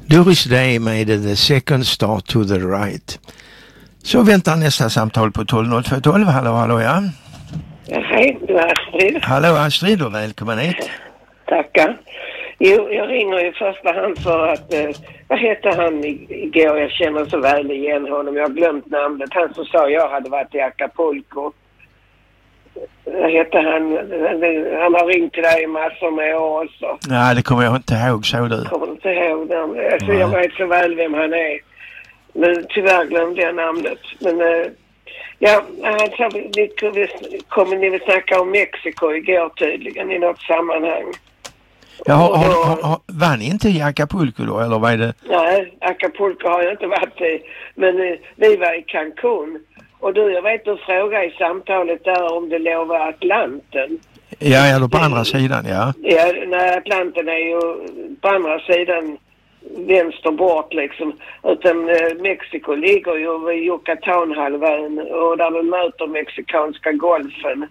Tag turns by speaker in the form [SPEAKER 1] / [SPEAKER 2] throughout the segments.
[SPEAKER 1] Doris Day med The Second Star to the Right. Så väntar nästa samtal på 120212. Hallå, ja.
[SPEAKER 2] Ja, hej, du är Astrid.
[SPEAKER 1] Hallå Astrid och välkommen hit.
[SPEAKER 2] Tackar. Jo, jag ringer i första hand för att, vad heter han igår? Jag känner så väl igen honom. Jag har glömt namnet. Han som sa jag hade varit i Acapulco. Vad heter han? Han har ringt till dig i massor med år också.
[SPEAKER 1] Nej, det kommer jag inte ihåg, så du.
[SPEAKER 2] Kommer inte ihåg namn. Alltså, jag vet så väl vem han är. Men tyvärr glömde jag namnet. Men ja, alltså, kommer ni väl snacka om Mexiko igår tydligen i något sammanhang.
[SPEAKER 1] Ja, var ni inte i Acapulco då, eller vad är det?
[SPEAKER 2] Nej, Acapulco har jag inte varit i. Men vi var i Cancun. Och du, jag vet du frågade i samtalet där om det låg vid Atlanten.
[SPEAKER 1] Ja, eller på andra sidan, ja.
[SPEAKER 2] Ja, nej, Atlanten är ju på andra sidan vänster bort liksom. Utan Mexiko ligger ju vid Yucatanhalvön och där man möter mexikanska golfen.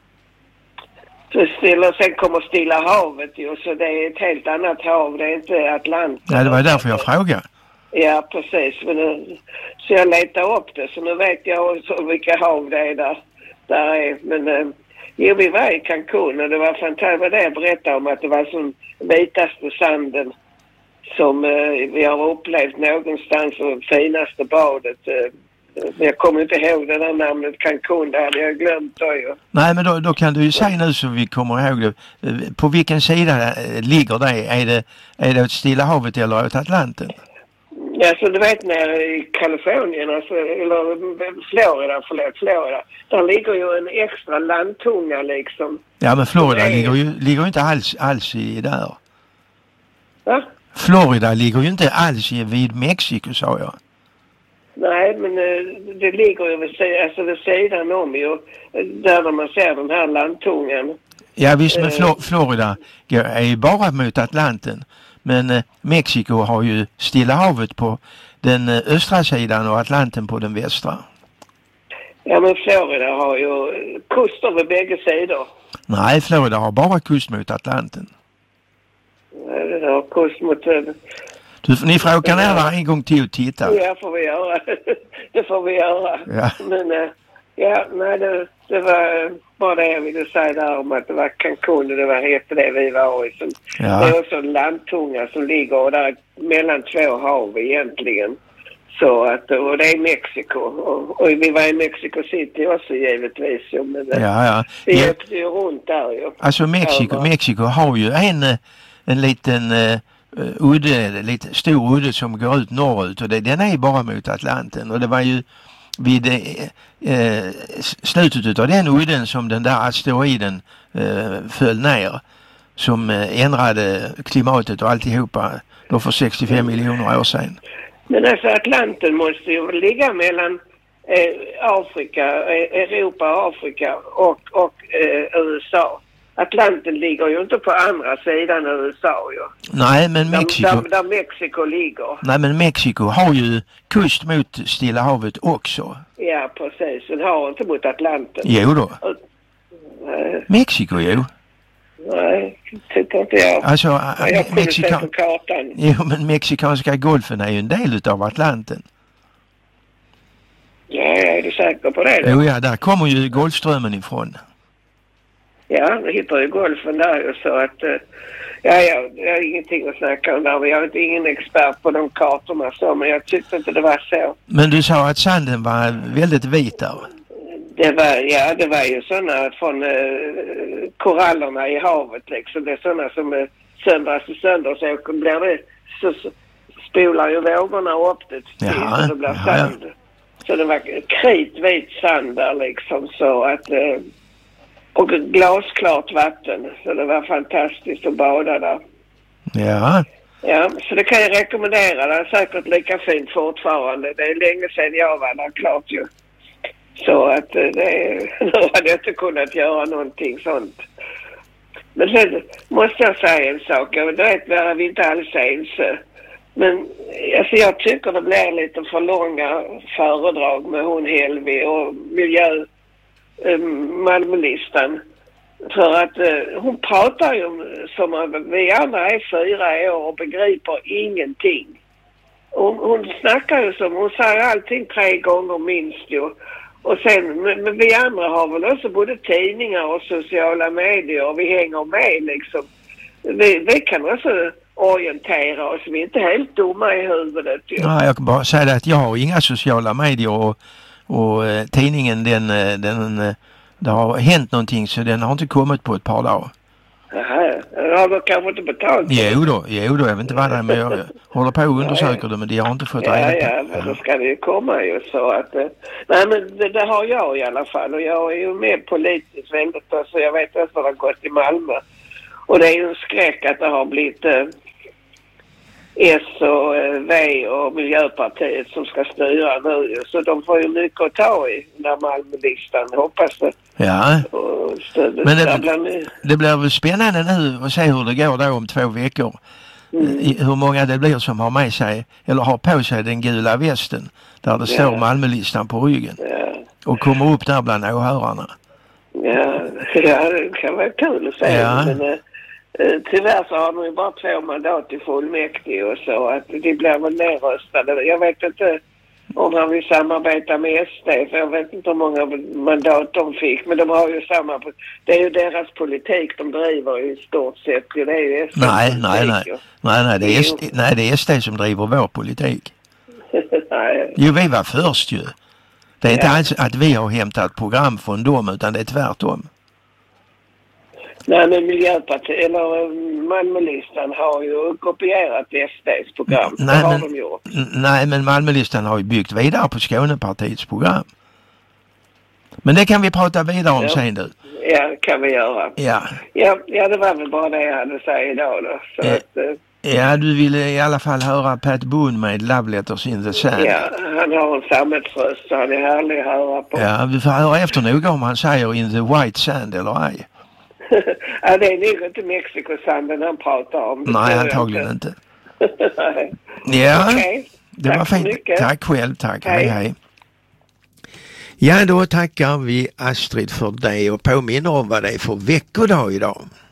[SPEAKER 2] Sen kommer Stilla havet ju, så det är ett helt annat hav, det är inte Atlanten.
[SPEAKER 1] Nej, det var därför jag frågade.
[SPEAKER 2] Ja, precis. Men så jag letar upp det, så nu vet jag också vilka hav det är där är. Men jo, vi var i Cancun och det var fantastiskt. Vad det jag berättade om, att det var som vitaste sanden som vi har upplevt någonstans, och finaste badet. Jag kommer inte ihåg det där namnet Cancun, det hade jag glömt då ju.
[SPEAKER 1] Nej, men då kan du ju säga nu så vi kommer ihåg det. På vilken sida ligger det? Är det åt Stilla havet eller åt Atlanten?
[SPEAKER 2] Ja, så du vet nere i Kalifornien, alltså, eller Florida. Där ligger ju en extra landtunga liksom.
[SPEAKER 1] Ja, men Florida ligger ju inte alls i där.
[SPEAKER 2] Va?
[SPEAKER 1] Florida ligger ju inte alls vid Mexiko, sa jag.
[SPEAKER 2] Nej, men det ligger ju vid sidan om ju, där man ser den här landtungan.
[SPEAKER 1] Ja visst, men Florida är ju bara mot Atlanten. Men Mexiko har ju Stilla havet på den östra sidan och Atlanten på den västra.
[SPEAKER 2] Ja, men Florida har ju kust över bägge sidor.
[SPEAKER 1] Nej, Florida har bara kust mot Atlanten.
[SPEAKER 2] Nej, det har kust mot...
[SPEAKER 1] Ni får åka ner där en gång till och titta.
[SPEAKER 2] Ja, får vi göra. Det får vi göra.
[SPEAKER 1] Ja.
[SPEAKER 2] Men ja, nej, det var bara det jag ville säga där om att det var Cancun och det var heter det vi var i. Ja. Det är också en landtunga som ligger där mellan två hav egentligen. Så att, och det är Mexiko. Och vi var i Mexico City också givetvis. Men
[SPEAKER 1] ja.
[SPEAKER 2] Vi åkte ju runt där ju.
[SPEAKER 1] Alltså Mexiko har ju en liten... lite stor udde som går ut norrut, och den är bara mot Atlanten, och det var ju vid slutet av den udden som den där asteroiden föll ner, som ändrade klimatet och alltihopa då för 65 miljoner år sedan. Men
[SPEAKER 2] alltså Atlanten måste ju ligga mellan Europa och Afrika och USA. Atlanten ligger ju inte på andra sidan av USA ju. Nej, men Mexiko... Där Mexiko ligger.
[SPEAKER 1] Nej, men Mexiko har ju kust mot Stilla havet också.
[SPEAKER 2] Ja, precis. Den har inte mot Atlanten.
[SPEAKER 1] Jo då. Mexiko, jo.
[SPEAKER 2] Nej, tycker inte jag.
[SPEAKER 1] Alltså,
[SPEAKER 2] jag kunde se på kartan.
[SPEAKER 1] Jo, men mexikanska golfen är ju en del av Atlanten.
[SPEAKER 2] Ja, är du säker på det då?
[SPEAKER 1] Jo, ja, där kommer ju Golfströmmen ifrån.
[SPEAKER 2] Ja, vi hittar ju golfen där och så att jag har ingenting att snacka om där. Jag är ingen expert på de kartorna så, men jag tyckte inte det var så. Men du sa att sanden var väldigt vit där. Det var ju sådana från korallerna i havet liksom. Det är sådana som söndras i sönder, så blir det så spolar ju vågorna upp det så det blir sand. Ja. Så det var kritvit sand där liksom, så att och glasklart vatten. Så det var fantastiskt att bada där. Ja. Ja, så det kan jag rekommendera. Det är säkert lika fint fortfarande. Det är länge sedan jag var där, klart ju. Så att nu hade jag inte kunnat göra någonting sånt. Men sen måste jag säga en sak. Jag vet att vi inte alls är ense. Men alltså, jag tycker det blir lite för långa föredrag med hon Helvi och Malmölistan. För att hon pratar ju som att vi andra är 4 år och begriper ingenting. hon snackar ju som, hon säger allting 3 gånger minst ju. Och sen, men vi andra har väl också både tidningar och sociala medier och vi hänger med liksom. Vi kan också orientera oss, vi är inte helt dumma i huvudet ju.
[SPEAKER 1] Ja, jag kan bara säga att jag har inga sociala medier och tidningen det har hänt någonting så den har inte kommit på ett par dagar.
[SPEAKER 2] Jaha, har du kanske inte betalt?
[SPEAKER 1] Jo då, jag vet inte vad det är men jag håller på och undersöker det men det har inte fått reda på.
[SPEAKER 2] Ja, men då ska det ju komma ju så att nej men det har jag i alla fall och jag är ju med politiskt väldigt så jag vet att det har gått i Malmö. Och det är ju en skräck att det har blivit S och V och Miljöpartiet som ska styra nu. Så de får ju mycket att ta i när Malmölistan, hoppas det.
[SPEAKER 1] Ja, men det blir väl spännande nu att se hur det går då om 2 veckor. Hur många det blir som har med sig eller har på sig den gula västen där det står Malmölistan på ryggen. Och kommer upp där bland åhörarna.
[SPEAKER 2] Ja, det kan vara kul att se. Ja. Men tyvärr så har de ju bara 2 mandat i fullmäktige och så att det blir väl nedröstade. Jag vet inte om han vill samarbeta med SD för jag vet inte hur många mandat de fick men de har ju samma, det är ju deras politik de driver i stort sett. Det är ju SD Nej, det är SD som driver vår politik. Jo, vi var först ju. Det är inte alls att vi har hämtat program från dem utan det är tvärtom. Nej, men Miljöpartiet eller Malmölistan har ju kopierat SDs program. Nej, men Malmölistan har ju byggt vidare på Skånepartiets program. Men det kan vi prata vidare om sen du. Ja, det kan vi göra. Ja, det var väl bara det jag hade att säga idag då. Så att, ja, du ville i alla fall höra Pat Boone med Love Letters in the Sand. Ja, han har en sammetsröst så han är härlig att höra på. Ja, vi får höra efter noga om han säger in the white sand eller ej. Ja, det är nog inte Mexikosanden han pratar om. Nej, antagligen inte. Ja, okay. Det var fint. Mycket. Tack själv, tack. Hej. Ja, då tackar vi Astrid för det och påminner om vad det är för veckodag idag.